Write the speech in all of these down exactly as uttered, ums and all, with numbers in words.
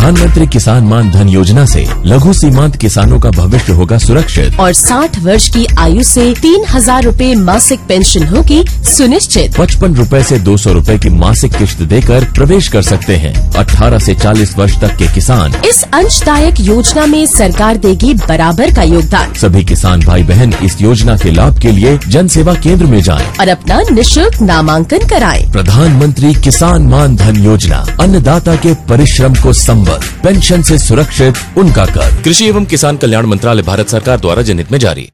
प्रधानमंत्री किसान मान धन योजना से लघु सीमांत किसानों का भविष्य होगा सुरक्षित और साठ वर्ष की आयु से तीन हजार रूपए मासिक पेंशन होगी सुनिश्चित। पचपन रूपए से दो सौ रूपए की मासिक किश्त देकर प्रवेश कर सकते हैं। अठारह से चालीस वर्ष तक के किसान इस अंशदायक योजना में सरकार देगी बराबर का योगदान। सभी किसान भाई बहन इस योजना के लाभ के लिए जन सेवा केंद्र में जाएं और अपना निशुल्क नामांकन कराएं। प्रधानमंत्री किसान मान धन योजना, अन्नदाता के परिश्रम को संबल, पेंशन से सुरक्षित उनका कर। कृषि एवं किसान कल्याण मंत्रालय, भारत सरकार द्वारा जनहित में जारी।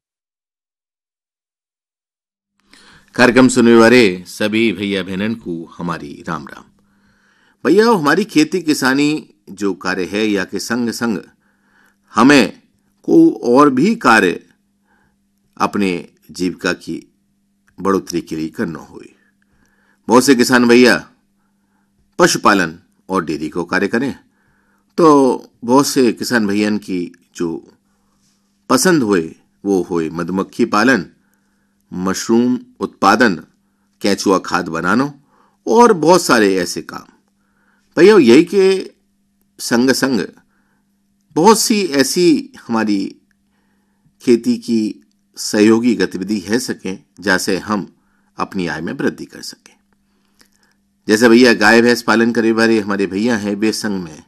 कार्यक्रम सुनने वाले सभी भैया बहनन को हमारी राम राम। भैया, हमारी खेती किसानी जो कार्य है या के संग संग हमें को और भी कार्य अपने जीविका की बढ़ोतरी के लिए करना हुई। बहुत से किसान भैया पशुपालन और डेयरी को कार्य करें, तो बहुत से किसान भैया की जो पसंद हुए वो हुए मधुमक्खी पालन, मशरूम उत्पादन, केंचुआ खाद बनाना और बहुत सारे ऐसे काम। भैया, यही के संग संग बहुत सी ऐसी हमारी खेती की सहयोगी गतिविधि है सके जैसे हम अपनी आय में वृद्धि कर सकें। जैसे भैया गाय भैंस पालन करे वाले हमारे भैया हैं, वे संग में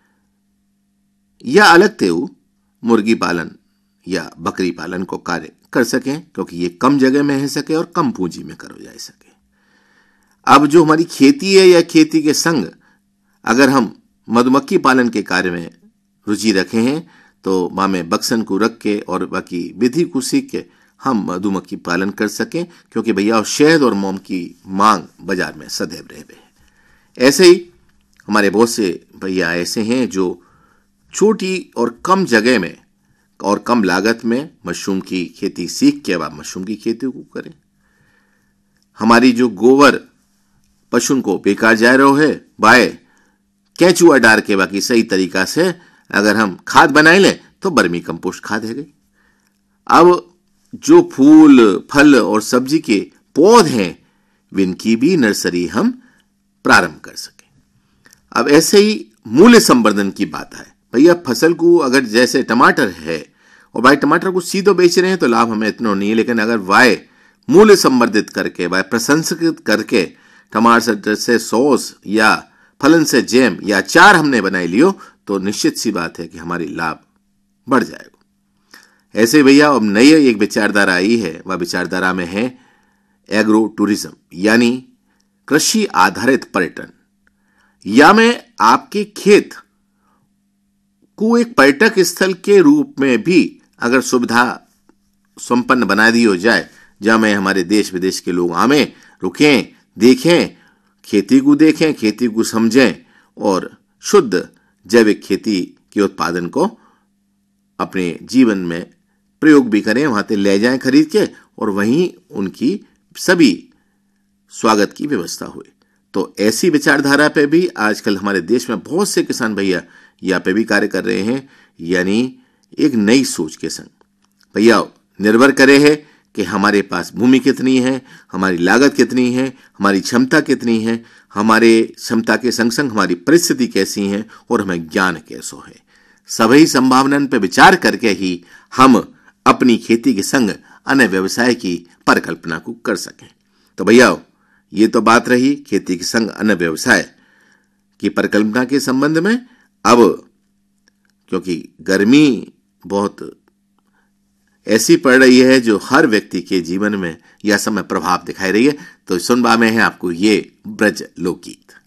या अलग थे मुर्गी पालन या बकरी पालन को कार्य कर सकें, क्योंकि ये कम जगह में है सके और कम पूंजी में करो जा सके। अब जो हमारी खेती है या खेती के संग अगर हम मधुमक्खी पालन के कार्य में रुचि रखे हैं, तो माँ में बक्सन को रख के और बाकी विधि को सीख के हम मधुमक्खी पालन कर सकें, क्योंकि भैया शहद और मोम की मांग बाजार में सदैव रहे हैं। ऐसे ही हमारे बहुत से भैया ऐसे हैं जो छोटी और कम जगह में और कम लागत में मशरूम की खेती सीख के अब मशरूम की खेती को करें। हमारी जो गोबर पशु को बेकार जा रहा है, बाय केंचुआ डार के बाकी सही तरीका से अगर हम खाद बनाए लें तो बर्मी कंपोस्ट खाद है गई। अब जो फूल फल और सब्जी के पौधे हैं, इनकी भी नर्सरी हम प्रारंभ कर सकें। अब ऐसे ही मूल्य संवर्धन की बात है। भैया, फसल को अगर जैसे टमाटर है और भाई टमाटर को सीधो बेच रहे हैं तो लाभ हमें इतना नहीं है, लेकिन अगर वाय मूल्य संवर्धित करके, वाय प्रसंस्कृत करके टमाटर से सॉस या फलन से जैम या अचार हमने बनाए लियो, तो निश्चित सी बात है कि हमारी लाभ बढ़ जाएगा। ऐसे भैया अब नई एक विचारधारा आई है, वह विचारधारा में है एग्रो टूरिज्म, यानी कृषि आधारित पर्यटन। या मैं आपके खेत को एक पर्यटक स्थल के रूप में भी अगर सुविधा संपन्न बना दी हो जाए, जहां में हमारे देश विदेश के लोग आवे, रुकें, देखें, खेती को देखें, खेती को समझें और शुद्ध जैविक खेती के उत्पादन को अपने जीवन में प्रयोग भी करें, वहां से ले जाएं खरीद के और वहीं उनकी सभी स्वागत की व्यवस्था हुई। तो ऐसी विचारधारा पे भी आजकल हमारे देश में बहुत से किसान भैया यहाँ पे भी कार्य कर रहे हैं, यानी एक नई सोच के संग। भैया, निर्भर करे है कि हमारे पास भूमि कितनी है, हमारी लागत कितनी है, हमारी क्षमता कितनी है, हमारे क्षमता के संग संग हमारी परिस्थिति कैसी है और हमें ज्ञान कैसो है। सभी संभावनाओं पर विचार करके ही हम अपनी खेती के संग अन्य व्यवसाय की परिकल्पना को कर सकें। तो भैया, ये तो बात रही खेती के संग अन्य व्यवसाय की परिकल्पना के संबंध में। अब क्योंकि गर्मी बहुत ऐसी पड़ रही है जो हर व्यक्ति के जीवन में यह समय प्रभाव दिखाई रही है, तो सुनवा में है आपको ये ब्रज लोकगीत।